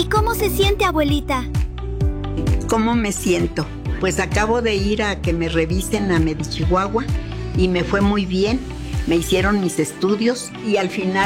¿Y cómo se siente, abuelita? ¿Cómo me siento? Pues acabo de ir a que me revisen a Medichihuahua y me fue muy bien. Me hicieron mis estudios y al final